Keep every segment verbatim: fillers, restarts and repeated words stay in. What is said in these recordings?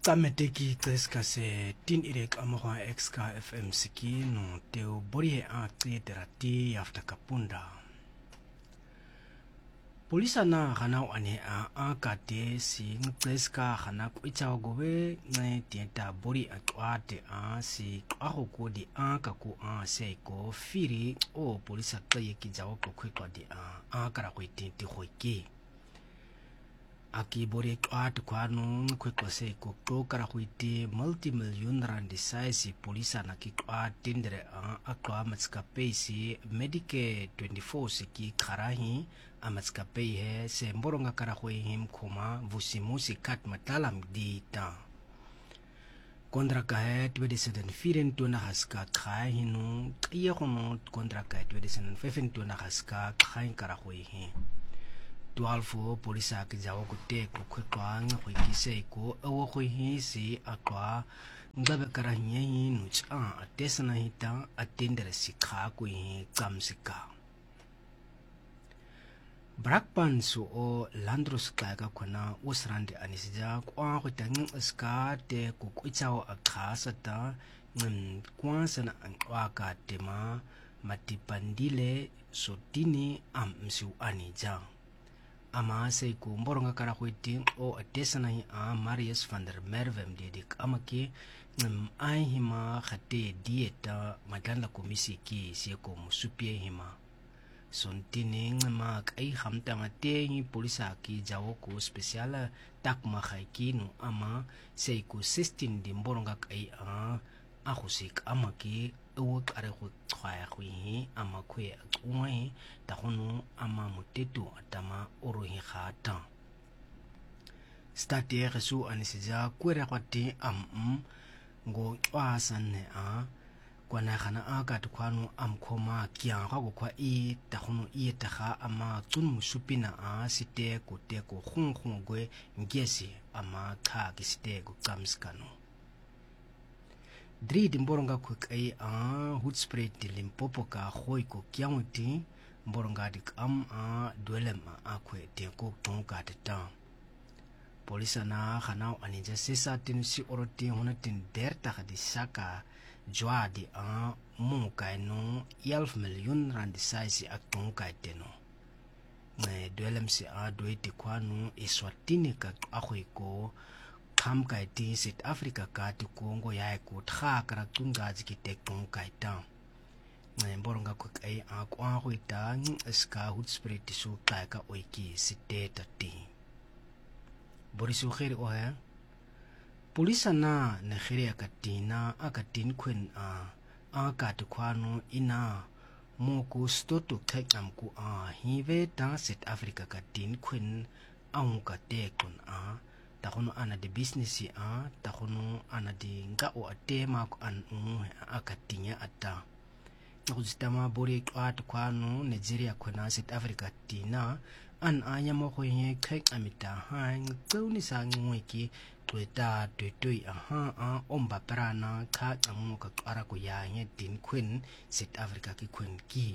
Tameteki teska se tin irek amahwa X K F M siki no teo borie a terati after kapunda. Polisa na hanau ane a akate si teska hanak ichao gowe ne tienta bori akwate a si ahoko di a kaku a seiko firi o polisa kaye ki jawo ko kwekwa di a akara kwiti ti hoiki. Aki bori at kwano kwekwa seiko ko kara kwiti multi-million rand size polisa na ki at tindere a akwa matskape si Medicare twenty-four siki karahi amatskape he se mboronga kara kwe him koma vusimusi kat matalam di ta. Kontra ka he twenty seventeen tuna haska khai hinu kiya kono kontra ka twenty seventeen tuna haska khai kara kwe he. twelve polisa ki jawo ko te ko kwetwa nga kwe kise ko awo kwe hi si akwa ngabe kara nyi nu cha atesana hita atendere sikha ko hi kamsika. Brakpan su o landros kaka kuna usrande anisija kwa kutangin iska te kukuchao akasa ta ngin kwansana waka tema matipandile sotini am msiu anija. Ama se ku mboronga kara kwiti o atesana hi a Marius van der Merwe mdedik amaki ngim ai hima khate dieta madala komisi ki sieko musupie hima. Sontini ngama kai hamta ngatengi polisa ki jawo ko spesiala tak makhaiki no ama seiku sixteen di mboronga kai a ahusik ama ki uwak are ko khaya kwi ama kwe ngwe ta hono ama mutetu atama orohi khata stati resu anisija kwera kwati am ngo twasanne a kwana khana aka tukwano amkhoma kya ga go kwa i ta khono i ta kha ama tsun musupina a site ko te ko khung khung gwe ngesi ama kha ki site ko kamskano dri dimboronga ko kai a hutspray Limpopo ka khoi ko kyangti mboronga dik am a dwelem a kwe te ko tonga ta polisa na khana anija sesa tin si oroti hona tin der ta di saka jwa di a mu kai no twelve million rand size akton kai teno ne dwelem si a doiti kwanu iswatini ka akhoi ko kham kai ti South Africa ka ti kongo ya ko tha kara tunga ji ki tekton kai ta ne mboronga ko kai a kwa ho ita ska hut spirit su kai ka oiki site tati borisu khere o ha polisa na Nigeria katina akatin kwen a akat kwano ina moko stoto kakam ku a hive ta South Africa katin kwen ang katekon a takono ana de business a takono ana de nga o atema ko an akatinya ata kuzitama bori at kwano Nigeria kwena South Africa tina an anya mo ko ye kek amita hang tsoni sa ngweki tweta twetoi aha a omba prana kha amu ka ara ko ya nye tin kwen South Africa ki kwen ki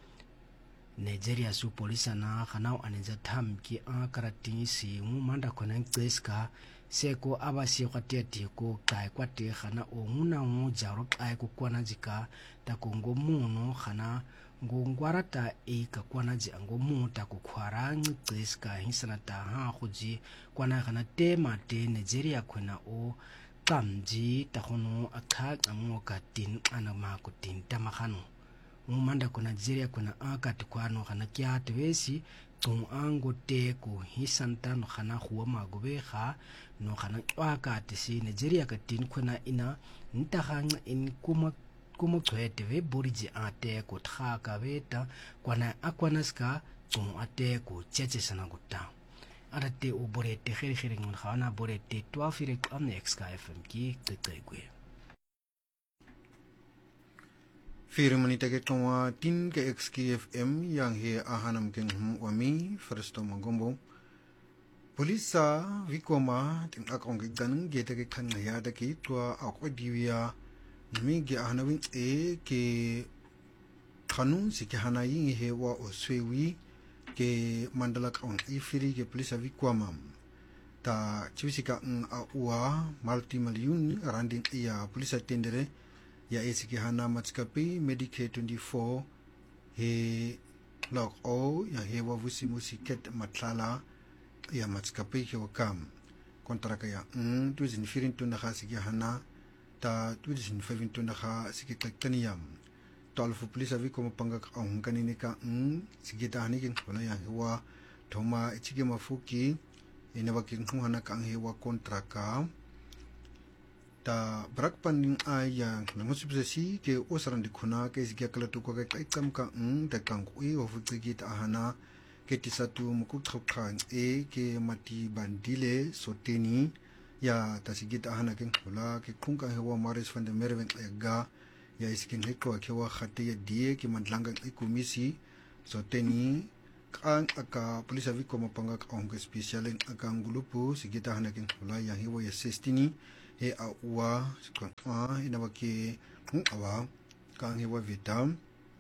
Nigeria su polisa na khanau aneza tham ki a karati si mu manda kona tseska seko abasi kwateti ko kai kwate khana o nguna ngo jaro kai ko kwana jika ta kongo muno khana ngongwarata e ka kwana ji ango mu ta ko khwara tseska hisana ta ha khuji kwana khana te mate Nigeria khona o kamji ta khono akha amu ka tin anama ko tin tamakhano mumanda ko Nigeria kuna akati kwano khana kya twesi tung ango te ko hisanta no khana khuwa magobe kha no khana akati si Nigeria ka tin kuna ina ntahanga in kuma kuma twete ve boriji ate ko tha ka beta kwana akwanaska tung ate ko cheche sana gutta arate oborete khiri khiri ngun khana borete twelve fire am X K F M ki tetegwe Vier minuten ke tonwa tin ke X K F M yang he ahanam ke ngum wami first mangombo polisa vikoma ting akong ke ganung gete ke khan ya da ki twa akwa diwia nmi ge ahanawin e ke khanu si ke hanayi he wa oswewi ke mandala kaung ifiri ke polisa vikoma ta chiwisika ng aua multi-million randing iya polisa tendere ya esiki hana matskapi Medicare twenty-four he log o ya he wavusi musiket matlala ya matskapi ke wakam kontraka ya ng twenty fourteen to naka siki hana ta twenty fifteen to naka siki taktaniyam twelve polisa vi como pangak ang kanini ka ng siki tahani kin wala ya hewa thoma ichige mafuki inabaking hana ka ang hewa kontraka ta brak panding aya nangusipsesi ke osran di khuna ke sigi kala tu ko ka ikam ka ng ta kang kui of tigi ta hana ke tisatu muku thokhan e ke mati bandile soteni ya ta sigi ta hana ken khula ke khungka hewa maris fan de merven ga ya iskin hekwa ke wa khate ya die ke mandlanga ikumisi soteni kan aka polisa vi como panga ang special aka ngulupu sigi ta hana ken khula ya hewa ya sestini he awa sikon a inabaki awa kang hewa vitam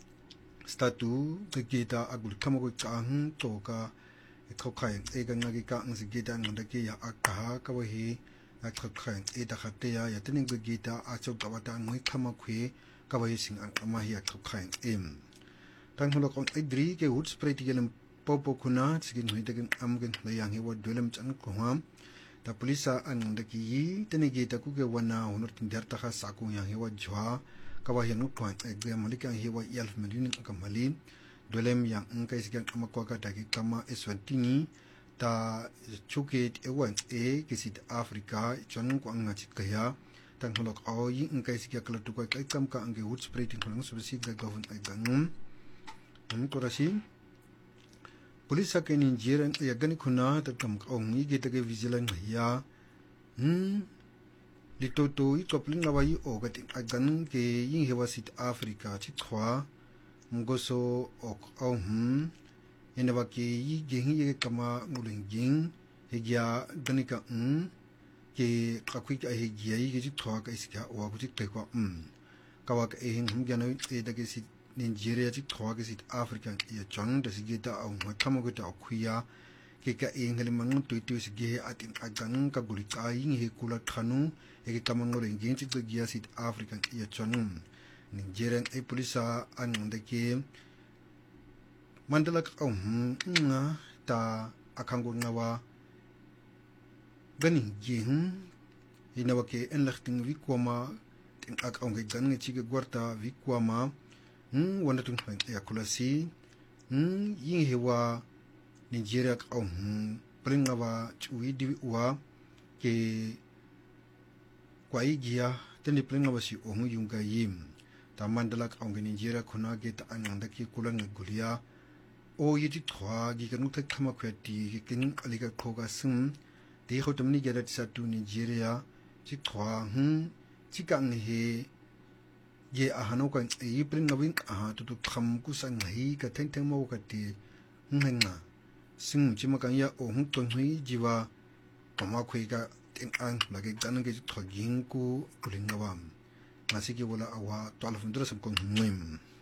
statu kita agul kamago chang toka thokhain e ga ngagi ka ang sigita ngandaki ya akha ka wahi thokhain e da khate ya yatning gita a chok tawata ngoi khamakhui ka wahi sing ang ama ya thokhain em tang holo kon idri ke hut spray tigelem popo kuna sigin hoi tagen amgen layang hewa dolem chan ko ham ta polisa ang daki tenegi ta ku ke wana honor tindar ta kha saku yang hewa jwa ka wa yang twan e malika hewa elf million ka malin dolem yang ang kai sigan amakwa ka daki kama eswantini ta chuket e wan e kisit africa chon ko ang ngachit kaya tang holok aw yi ang kai sigan kala tu ka kai kam ka ang ge wood spreading ko ng subsi ga gawon ai gangum ang ko rasin polisa ke ninjiran ya gani kuna ta kam ong yi ge ta ge vigilant ya hm litoto i kopling awai o ga tin agan ke yin hewa sit africa chi khwa ngoso ok au hm ina ba ke yi ge hi ge kama nguling jing he ya gani ka hm ke kakui ka he gi yi ge chi khwa ka isika wa ku chi te ko hm ka wa ke hin hum ga no e da ge sit Nigeria chi thwa ke sit African ya chang da sigita au ma thamo ke ta khuya ke ka engle mang tu tu sige atin agang ka guri ka yin he kula thanu e ke kamang re ngin chi ge sit African ya chang Nigerian e polisa an de ke mandala ka um nga ta akango ngawa gani jin inawa ke en lachting wi kwama tin ak ang ge gan ngi chi ge gwarta wi kwama hm wanda tung ya kulasi hm yin hewa Nigeria ka hm pringa wa chui di wa ke kwai gia teni pringa wa si omu yunga yim ta mandala ka ong Nigeria khuna ge ta ananda ki kulang gulia o yiti thwa gi kanu thak khama khwati ki kin alika khoga sum de khotam ni gerat sa tu Nigeria chi thwa hm chi kang he ye ahano kan e pring ngawin aha tu tu kham ku sang hi ka theng theng mo ka ti ngenga sing chima kan ya o hu ton hui jiwa kama khoi ka ting ang lage kan ge thoging ku kuling ngawam masiki wala awa twelve hundred sam kon ngim